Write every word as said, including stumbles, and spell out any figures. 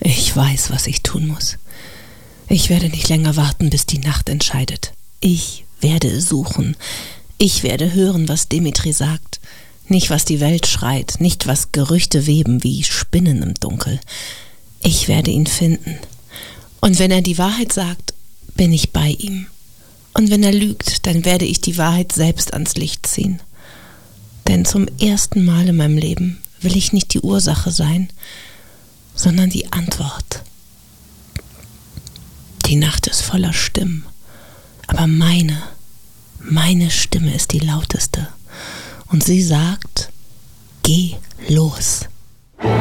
Ich weiß, was ich tun muss. Ich werde nicht länger warten, bis die Nacht entscheidet. Ich werde es suchen. Ich werde hören, was Dimitri sagt. Nicht, was die Welt schreit, nicht, was Gerüchte weben wie Spinnen im Dunkel. Ich werde ihn finden. Und wenn er die Wahrheit sagt, bin ich bei ihm. Und wenn er lügt, dann werde ich die Wahrheit selbst ans Licht ziehen. Denn zum ersten Mal in meinem Leben will ich nicht die Ursache sein, sondern die Antwort. Die Nacht ist voller Stimmen, aber meine, meine Stimme ist die lauteste. Und sie sagt, geh los.